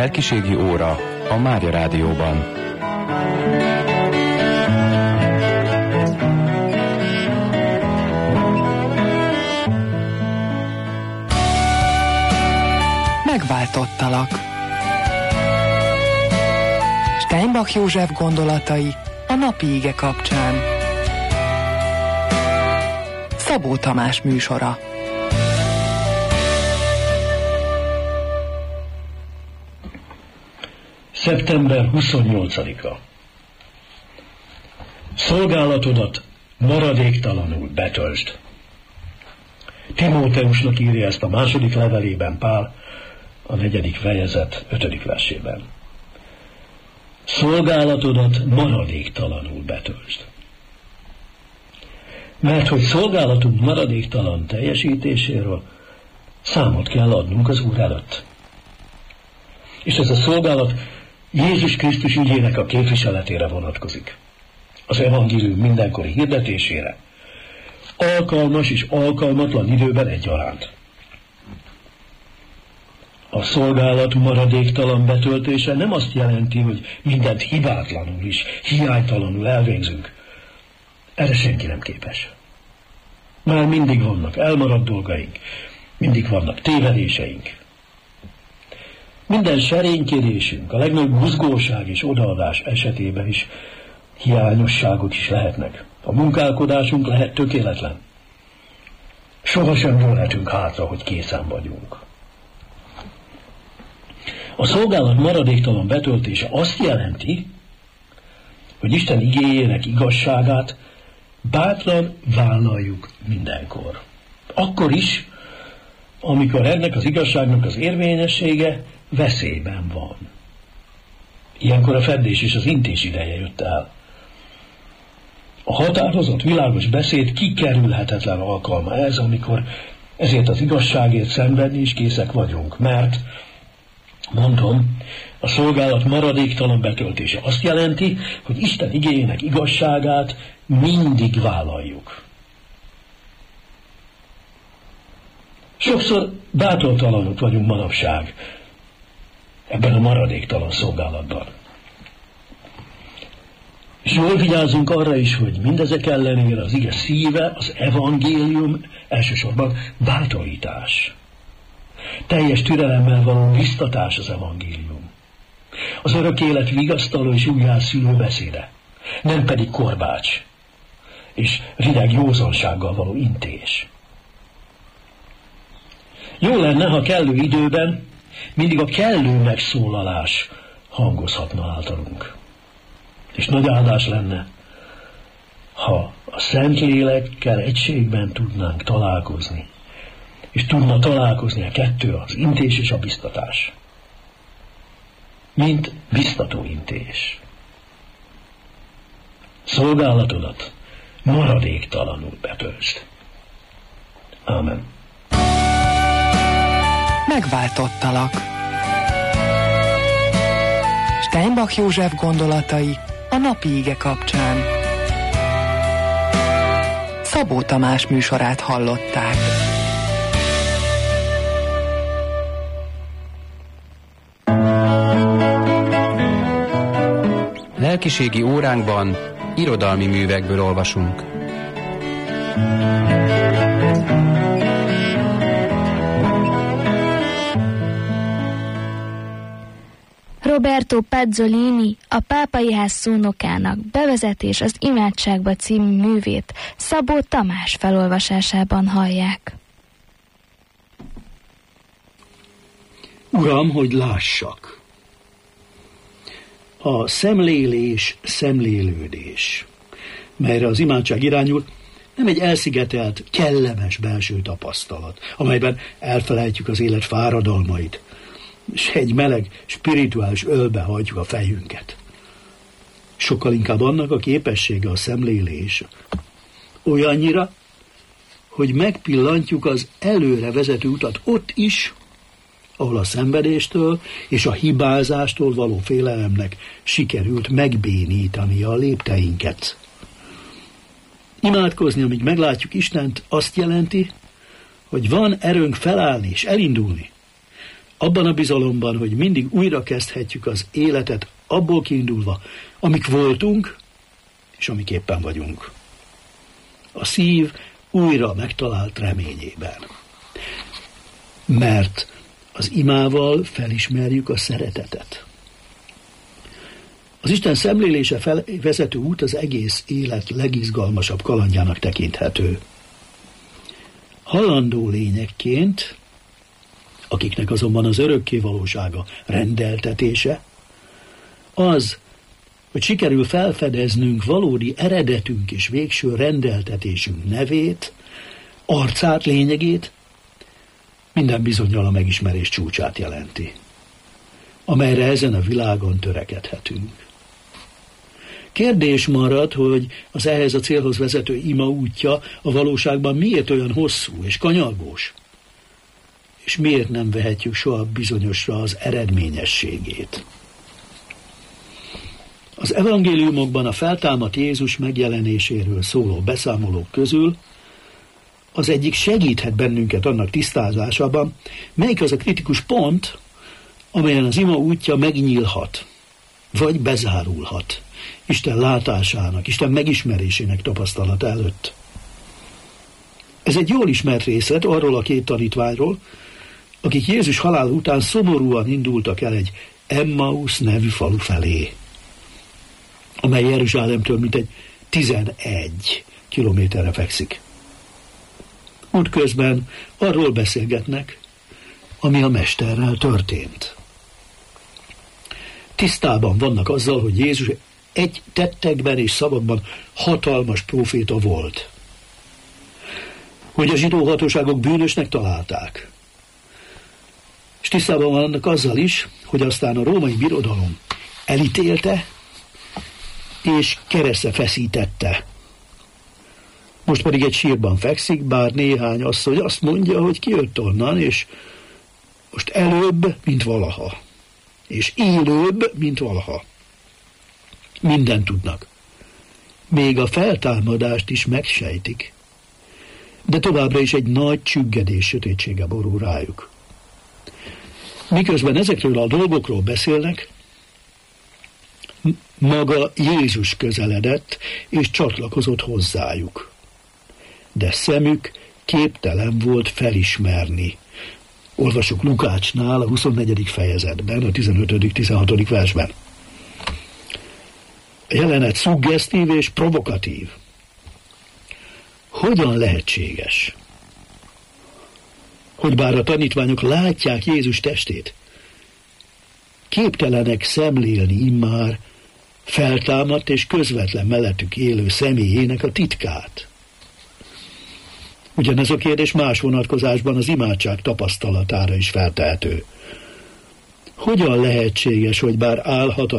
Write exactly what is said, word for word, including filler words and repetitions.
Lelkiségi óra a Mária Rádióban. Megváltottalak. Steinbach József gondolatai a napi ige kapcsán. Szabó Tamás műsora. szeptember huszonnyolcadika. Szolgálatodat maradéktalanul betöltsd. Timóteusnak írja ezt a második levelében Pál, a negyedik fejezet ötödik versében. Szolgálatodat maradéktalanul betöltsd. Mert hogy szolgálatunk maradéktalan teljesítéséről számot kell adnunk az Úr előtt. És ez a szolgálat Jézus Krisztus ügyének a képviseletére vonatkozik. Az evangélium mindenkori hirdetésére, alkalmas és alkalmatlan időben egyaránt. A szolgálat maradéktalan betöltése nem azt jelenti, hogy mindent hibátlanul is, hiánytalanul elvégzünk. Erre senki nem képes. Már mindig vannak elmaradt dolgaink, mindig vannak tévedéseink. Minden serénykedésünk, a legnagyobb buzgóság és odaadás esetében is hiányosságok is lehetnek. A munkálkodásunk lehet tökéletlen. Sohasem dőlhetünk hátra, hogy készen vagyunk. A szolgálat maradéktalan betöltése azt jelenti, hogy Isten igéjének igazságát bátran vállaljuk mindenkor. Akkor is, amikor ennek az igazságnak az érvényessége veszélyben van. Ilyenkor a feddés és az intés ideje jött el. A határozott, világos beszéd kikerülhetetlen alkalma ez, amikor ezért az igazságért szenvedni is készek vagyunk, mert, mondom, a szolgálat maradéktalan betöltése azt jelenti, hogy Isten igéjének igazságát mindig vállaljuk. Sokszor bátortalanok vagyunk manapság ebben a maradéktalan szolgálatban. És jól vigyázzunk arra is, hogy mindezek ellenére az ige szíve, az evangélium elsősorban bátorítás. Teljes türelemmel való biztatás az evangélium. Az örök élet vigasztaló és újjászülő beszéde, nem pedig korbács és rideg józansággal való intés. Jó lenne, ha kellő időben mindig a kellő megszólalás hangozhatna általunk. És nagy áldás lenne, ha a Szentlélekkel egységben tudnánk találkozni, és tudna találkozni a kettő, az intés és a biztatás. Mint biztató intés. Szolgálatodat maradéktalanul betöltsd. Ámen. Megváltottalak. Steinbach József gondolatai a napi ige kapcsán. Szabó Tamás műsorát hallották. Lelkiségi óránkban irodalmi művekből olvasunk. Roberto Pazzolini, a Pápai Ház szónokának Bevezetés az imádságba című művét Szabó Tamás felolvasásában hallják. Uram, hogy lássak! A szemlélés, szemlélődés, melyre az imádság irányul, nem egy elszigetelt, kellemes belső tapasztalat, amelyben elfelejtjük az élet fáradalmait, és egy meleg, spirituális ölbe hajtjuk a fejünket. Sokkal inkább annak a képessége a szemlélés. Olyannyira, hogy megpillantjuk az előre vezető utat ott is, ahol a szenvedéstől és a hibázástól való félelemnek sikerült megbénítani a lépteinket. Imádkozni, amíg meglátjuk Istent, azt jelenti, hogy van erőnk felállni és elindulni. abban a bizalomban, hogy mindig újra kezdhetjük az életet abból kiindulva, amik voltunk, és amik éppen vagyunk. A szív újra megtalált reményében. Mert az imával felismerjük a szeretetet. Az Isten szemlélése fel vezető út az egész élet legizgalmasabb kalandjának tekinthető. Halandó lényekként, akiknek azonban az örökké valósága rendeltetése, az, hogy sikerül felfedeznünk valódi eredetünk és végső rendeltetésünk nevét, arcát, lényegét, minden bizonnyal a megismerés csúcsát jelenti, amelyre ezen a világon törekedhetünk. Kérdés marad, hogy az ehhez a célhoz vezető ima útja a valóságban miért olyan hosszú és kanyargós, és miért nem vehetjük soha bizonyosra az eredményességét. Az evangéliumokban a feltámadt Jézus megjelenéséről szóló beszámolók közül az egyik segíthet bennünket annak tisztázásában, melyik az a kritikus pont, amelyen az ima útja megnyílhat, vagy bezárulhat Isten látásának, Isten megismerésének tapasztalata előtt. Ez egy jól ismert részlet arról a két tanítványról, akik Jézus halál után szomorúan indultak el egy Emmaus nevű falu felé, amely Jeruzsálemtől mintegy tizenegy kilométerre fekszik. Útközben arról beszélgetnek, ami a mesterrel történt. Tisztában vannak azzal, hogy Jézus egy tettekben és szavakban hatalmas próféta volt. Hogy a zsidó hatóságok bűnösnek találták. És tisztában vannak azzal is, hogy aztán a római birodalom elítélte, és keresztre feszítette. Most pedig egy sírban fekszik, bár néhány asszony azt mondja, hogy kijött onnan, és most előbb, mint valaha. És élőbb, mint valaha. Mindent tudnak. Még a feltámadást is megsejtik. De továbbra is egy nagy csüggedés sötétsége borul rájuk. Miközben ezekről a dolgokról beszélnek, maga Jézus közeledett, és csatlakozott hozzájuk. De szemük képtelen volt felismerni. Olvasjuk Lukácsnál a huszonnegyedik fejezetben, a tizenötödik-tizenhatodik versben. A jelenet szuggesztív és provokatív. Hogyan lehetséges, hogy bár a tanítványok látják Jézus testét, képtelenek szemlélni immár feltámadt és közvetlen mellettük élő személyének a titkát? Ugyanez a kérdés más vonatkozásban az imádság tapasztalatára is feltehető. Hogyan lehetséges, hogy bár álhat a